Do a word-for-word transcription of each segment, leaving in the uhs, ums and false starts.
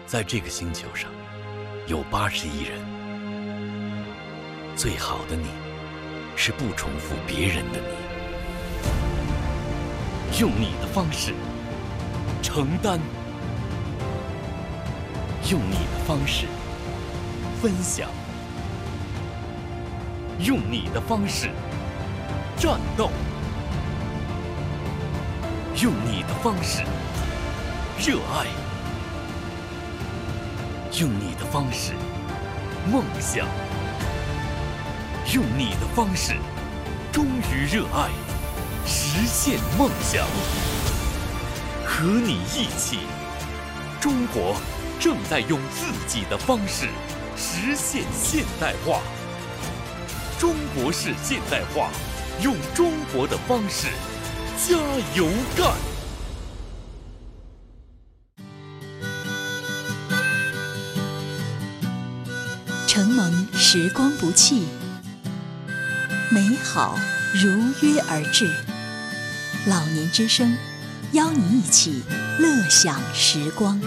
在这个星球上，有八十亿人。最好的你，是不重复别人的你。用你的方式承担，用你的方式分享，用你的方式战斗，用你的方式热爱，用你的方式梦想，用你的方式忠于热爱，实现梦想。和你一起，中国正在用自己的方式实现现代化。中国式现代化，用中国的方式加油干！ 承蒙时光不弃，美好如约而至。老年之声，邀你一起乐享时光。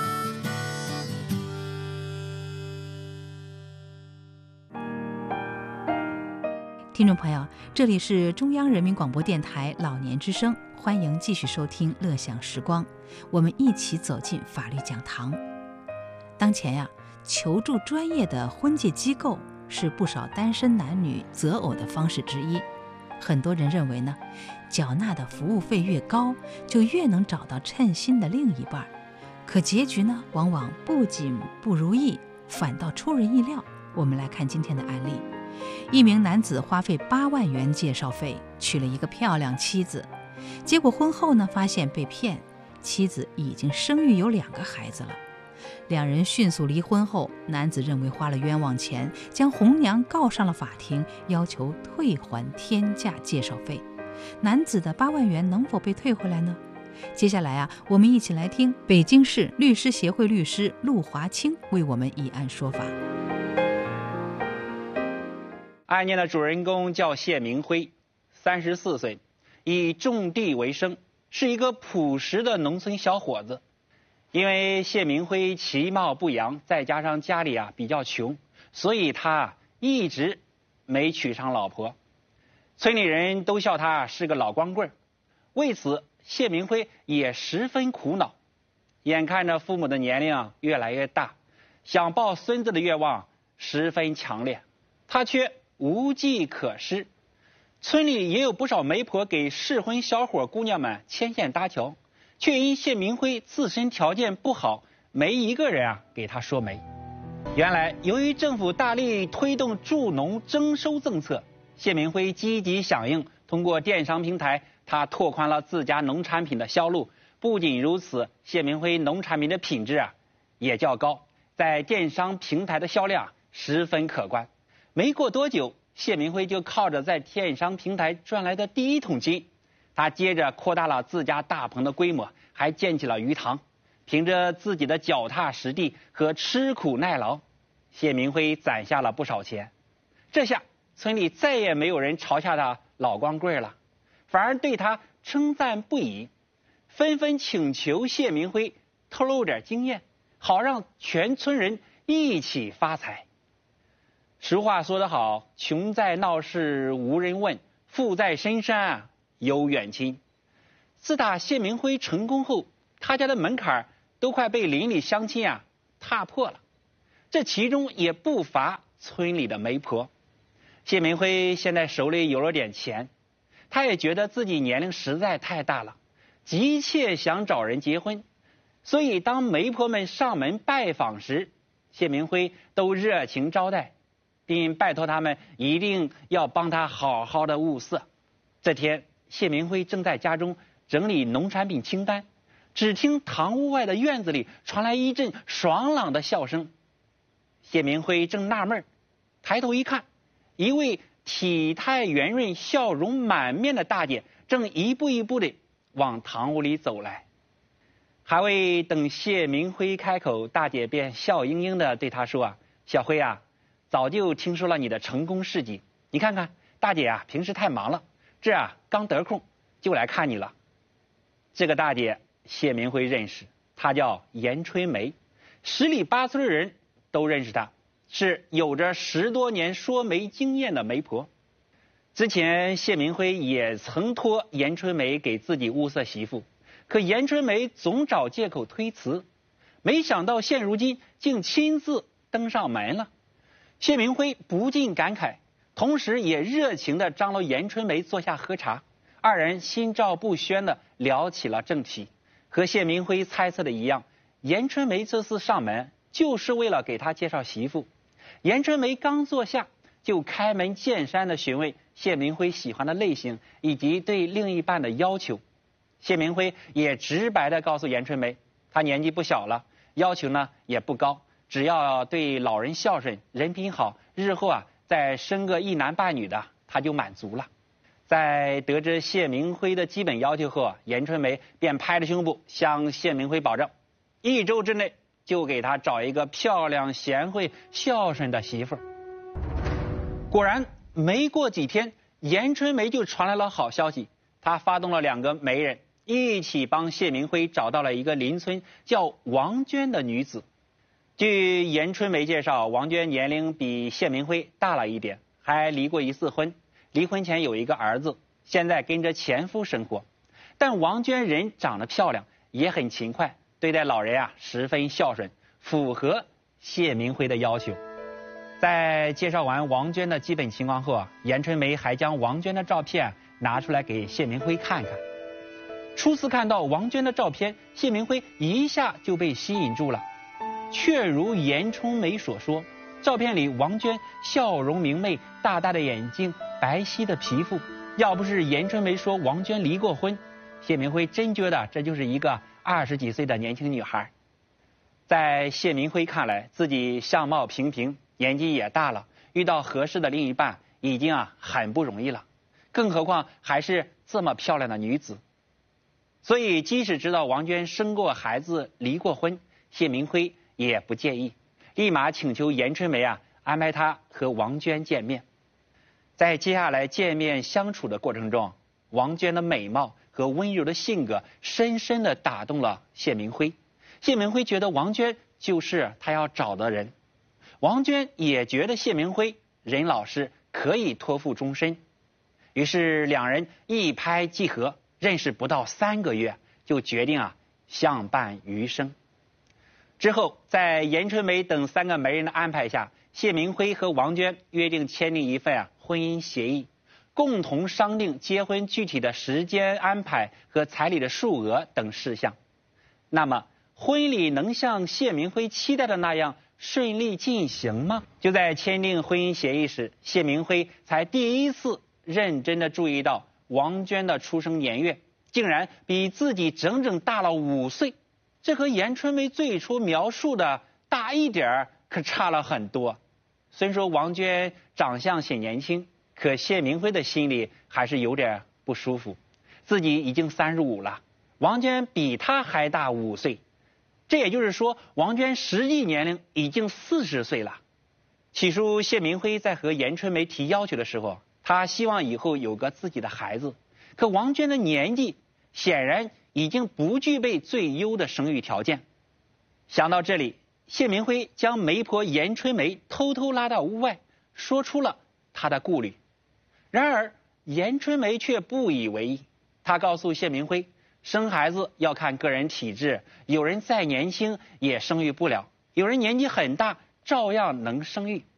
听众朋友，这里是中央人民广播电台老年之声，欢迎继续收听乐享时光，我们一起走进法律讲堂。当前呀、啊，求助专业的婚介机构是不少单身男女择偶的方式之一。很多人认为呢，缴纳的服务费越高，就越能找到称心的另一半。可结局呢，往往不仅不如意，反倒出人意料。我们来看今天的案例。一名男子花费八万元介绍费娶了一个漂亮妻子，结果婚后呢，发现被骗，妻子已经生育有两个孩子了。两人迅速离婚后，男子认为花了冤枉钱，将红娘告上了法庭，要求退还天价介绍费。男子的八万元能否被退回来呢？接下来啊，我们一起来听北京市律师协会律师陆华清为我们以案说法。 案件的主人公叫谢明辉，三十四岁，以种地为生，是一个朴实的农村小伙子。因为谢明辉其貌不扬，再加上家里啊比较穷，所以他一直没娶上老婆。村里人都笑他是个老光棍，为此谢明辉也十分苦恼。眼看着父母的年龄越来越大，想抱孙子的愿望十分强烈，他却无计可施。村里也有不少媒婆给适婚小伙姑娘们牵线搭桥，却因谢明辉自身条件不好，没一个人啊给他说媒。原来由于政府大力推动助农征收政策，谢明辉积极响应，通过电商平台，他拓宽了自家农产品的销路。不仅如此，谢明辉农产品的品质啊也较高，在电商平台的销量十分可观。没过多久，谢明辉就靠着在电商平台赚来的第一桶金，他接着扩大了自家大棚的规模，还建起了鱼塘。凭着自己的脚踏实地和吃苦耐劳，谢明辉攒下了不少钱。这下村里再也没有人嘲笑他老光棍了，反而对他称赞不已，纷纷请求谢明辉透露点经验，好让全村人一起发财。俗话说得好，穷在闹市无人问，富在深山有远亲。自打谢明辉成功后，他家的门槛都快被邻里乡亲啊踏破了，这其中也不乏村里的媒婆。谢明辉现在手里有了点钱，他也觉得自己年龄实在太大了，急切想找人结婚，所以当媒婆们上门拜访时，谢明辉都热情招待，并拜托他们一定要帮他好好的物色。这天，谢明辉正在家中整理农产品清单，只听堂屋外的院子里传来一阵爽朗的笑声。谢明辉正纳闷，抬头一看，一位体态圆润、笑容满面的大姐正一步一步地往堂屋里走来。还未等谢明辉开口，大姐便笑盈盈地对他说啊：“小辉啊，早就听说了你的成功事迹，你看看大姐啊，平时太忙了，这啊刚得空就来看你了。”这个大姐谢明辉认识，她叫严春梅， 十里八村的人都认识她，是有着十多年说媒经验的媒婆。之前谢明辉也曾托严春梅给自己物色媳妇，可严春梅总找借口推辞，没想到现如今竟亲自登上门了。谢明辉不禁感慨，同时也热情地张罗严春梅坐下喝茶，二人心照不宣地聊起了正题。和谢明辉猜测的一样，严春梅这次上门就是为了给他介绍媳妇。严春梅刚坐下，就开门见山地询问谢明辉喜欢的类型以及对另一半的要求。谢明辉也直白地告诉严春梅，他年纪不小了，要求呢也不高，只要对老人孝顺，人品好，日后啊再生个一男半女的，他就满足了。在得知谢明辉的基本要求后啊，严春梅便拍着胸脯向谢明辉保证，一周之内就给他找一个漂亮、贤惠、孝顺的媳妇儿。果然，没过几天，严春梅就传来了好消息，她发动了两个媒人，一起帮谢明辉找到了一个邻村叫王娟的女子。据严春梅介绍，王娟年龄比谢明辉大了一点，还离过一次婚，离婚前有一个儿子，现在跟着前夫生活。但王娟人长得漂亮，也很勤快，对待老人啊十分孝顺，符合谢明辉的要求。在介绍完王娟的基本情况后啊，严春梅还将王娟的照片拿出来给谢明辉看看。初次看到王娟的照片，谢明辉一下就被吸引住了。确如严春梅所说，照片里王娟笑容明媚，大大的眼睛，白皙的皮肤。要不是严春梅说王娟离过婚，谢明辉真觉得这就是一个二十几岁的年轻女孩。在谢明辉看来，自己相貌平平，年纪也大了，遇到合适的另一半已经啊很不容易了，更何况还是这么漂亮的女子。所以即使知道王娟生过孩子，离过婚，谢明辉也不介意，立马请求严春梅啊安排他和王娟见面。在接下来见面相处的过程中，王娟的美貌和温柔的性格深深地打动了谢明辉。谢明辉觉得王娟就是他要找的人，王娟也觉得谢明辉人老实，可以托付终身。于是两人一拍即合，认识不到三个月就决定啊相伴余生。之后在严春梅等三个媒人的安排下，谢明辉和王娟约定签订一份啊婚姻协议，共同商定结婚具体的时间安排和彩礼的数额等事项。那么婚礼能像谢明辉期待的那样顺利进行吗？就在签订婚姻协议时，谢明辉才第一次认真地注意到王娟的出生年月竟然比自己整整大了五岁，这和严春梅最初描述的大一点儿可差了很多。虽说王娟长相显年轻，可谢明辉的心里还是有点不舒服，自己已经三十五了，王娟比他还大五岁，这也就是说王娟实际年龄已经四十岁了。起初谢明辉在和严春梅提要求的时候，他希望以后有个自己的孩子，可王娟的年纪显然已经不具备最优的生育条件。想到这里，谢明辉将媒婆严春梅偷偷拉到屋外，说出了他的顾虑。然而严春梅却不以为意，他告诉谢明辉，生孩子要看个人体质，有人再年轻也生育不了，有人年纪很大照样能生育。